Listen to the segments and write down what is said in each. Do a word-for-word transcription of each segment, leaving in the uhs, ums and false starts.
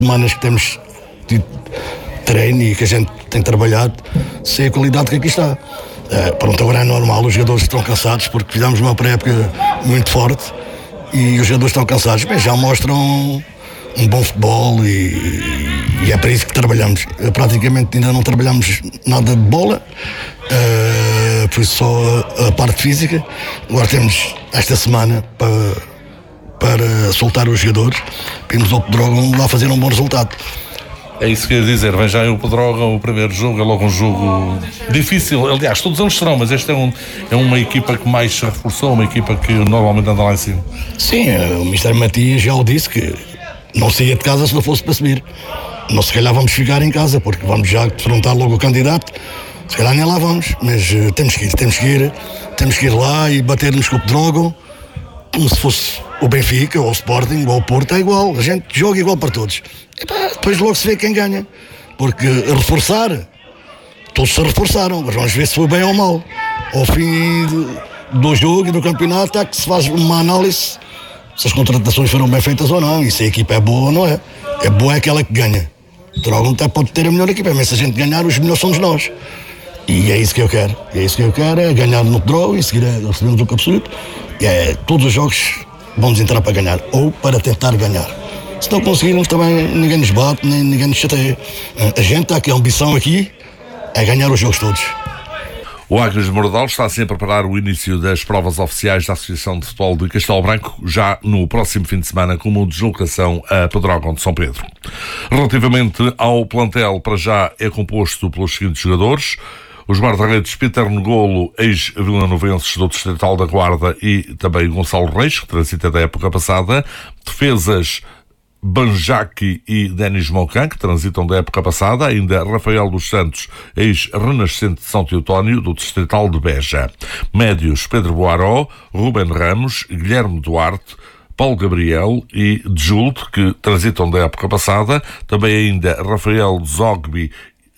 semanas que temos tido treino e que a gente tem trabalhado, sei a qualidade que aqui está. Uh, pronto, agora é normal, os jogadores estão cansados porque fizemos uma pré-época muito forte e os jogadores estão cansados, mas já mostram um bom futebol e, e é para isso que trabalhamos. Uh, praticamente ainda não trabalhamos nada de bola, uh, foi só a, a parte física. Agora temos esta semana para, para soltar os jogadores, vimos ao Pedrógão lá fazer um bom resultado. É isso que eu ia dizer, vem já o Pedrógão, o primeiro jogo, é logo um jogo difícil, aliás, todos eles serão, mas este é, um, é uma equipa que mais se reforçou, uma equipa que normalmente anda lá em cima. Sim, o mister Matias já o disse, que não saía de casa se não fosse para subir. Nós se calhar vamos ficar em casa, porque vamos já defrontar logo o candidato, se calhar nem lá vamos, mas uh, temos que ir, temos que ir, temos que ir lá e bater-nos com o Pedrógão, como se fosse o Benfica, ou o Sporting, ou o Porto, é igual, a gente joga igual para todos. E pá, depois logo se vê quem ganha, porque reforçar, todos se reforçaram, mas vamos ver se foi bem ou mal. Ao fim do jogo e do campeonato é que se faz uma análise se as contratações foram bem feitas ou não, e se a equipa é boa ou não é. É boa é aquela que ganha. O Pedrógão até pode ter a melhor equipa, mas se a gente ganhar, os melhores somos nós. E é isso que eu quero, é isso que eu quero, é ganhar no Pedrógão e seguir, recebemos o Cup Absoluto. É, todos os jogos vamos entrar para ganhar, ou para tentar ganhar. Se não conseguirmos também, ninguém nos bate, nem ninguém nos chateia. A gente está aqui, a ambição aqui é ganhar os jogos todos. O Águias de Mordal está assim a preparar o início das provas oficiais da Associação de Futebol de Castelo Branco, já no próximo fim de semana, como deslocação a Pedrógão de São Pedro. Relativamente ao plantel, para já é composto pelos seguintes jogadores: os guarda-redes Peter Negolo, ex-vilanovenses do Distrital da Guarda, e também Gonçalo Reis, que transita da época passada. Defesas Banjaki e Denis Moncan, que transitam da época passada. Ainda Rafael dos Santos, ex-renascente de São Teotónio, do Distrital de Beja. Médios Pedro Boaró, Ruben Ramos, Guilherme Duarte, Paulo Gabriel e Djulte, que transitam da época passada. Também ainda Rafael Zogby,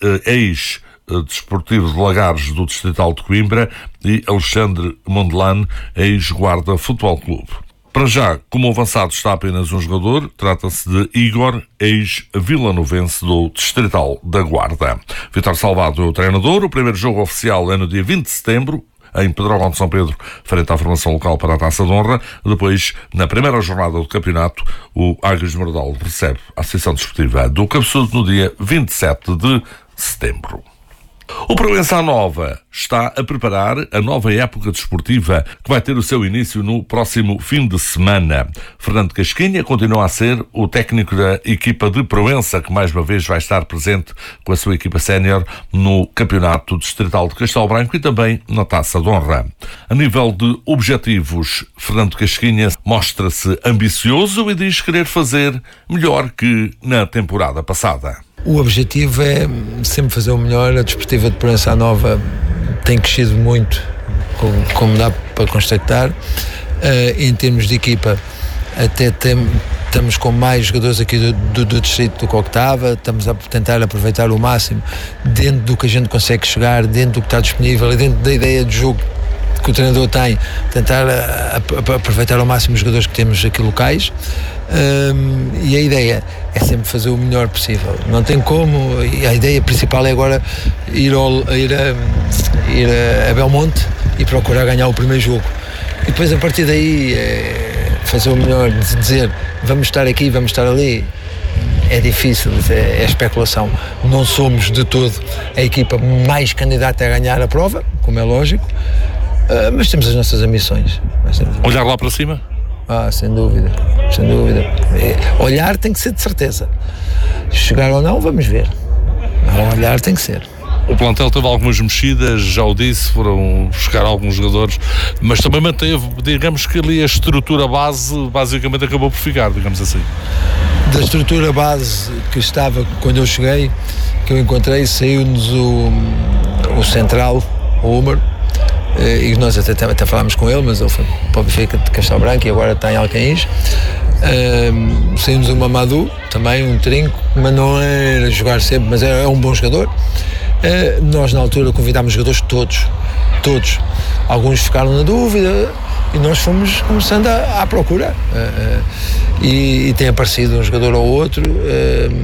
ex Desportivo de Lagares do Distrital de Coimbra, e Alexandre Mondelano, ex-Guarda Futebol Clube. Para já, como avançado está apenas um jogador, trata-se de Igor, ex-vilanovense do Distrital da Guarda. Vítor Salvado é o treinador. O primeiro jogo oficial é no dia vinte de setembro, em Pedrógão de São Pedro, frente à formação local para a Taça de Honra. Depois, na primeira jornada do campeonato, o Águias de Mordal recebe a Associação Desportiva do Cabeçudo no dia vinte e sete de setembro. O Proença Nova está a preparar a nova época desportiva, que vai ter o seu início no próximo fim de semana. Fernando Casquinha continua a ser o técnico da equipa de Proença, que mais uma vez vai estar presente com a sua equipa sénior no Campeonato Distrital de Castelo Branco e também na Taça de Honra. A nível de objetivos, Fernando Casquinha mostra-se ambicioso e diz querer fazer melhor que na temporada passada. O objetivo é sempre fazer o melhor. A Desportiva de Proença Nova tem crescido muito, como dá para constatar. Uh, em termos de equipa, até tem, estamos com mais jogadores aqui do, do, do distrito do que estava. Estamos a tentar aproveitar o máximo dentro do que a gente consegue chegar, dentro do que está disponível e dentro da ideia de jogo que o treinador tem, tentar a, a, a aproveitar ao máximo os jogadores que temos aqui locais. Um, e a ideia é sempre fazer o melhor possível, não tem como, e a ideia principal é agora ir, ao, ir, a, ir a Belmonte e procurar ganhar o primeiro jogo, e depois a partir daí é fazer o melhor, dizer vamos estar aqui, vamos estar ali. É difícil, é, é especulação. Não somos de todo a equipa mais candidata a ganhar a prova, como é lógico, uh, mas temos as nossas ambições. Olhar lá para cima? Ah, sem dúvida, sem dúvida. É, olhar tem que ser de certeza. Chegar ou não, vamos ver. Olhar tem que ser. O plantel teve algumas mexidas, já o disse, foram buscar alguns jogadores, mas também manteve, digamos que ali a estrutura base basicamente acabou por ficar, digamos assim. Da estrutura base que estava quando eu cheguei, que eu encontrei, saiu-nos o, o central, o Umer, e nós até, até falámos com ele, mas ele foi para o Benfica de Castelo Branco e agora está em Alcaíns. Um, saímos o Mamadou, também um trinco, mas não era jogar sempre, mas é, é um bom jogador. Uh, nós na altura convidámos jogadores todos, todos. Alguns ficaram na dúvida, e nós fomos começando a, à procura uh, uh, e, e tem aparecido um jogador ou outro uh,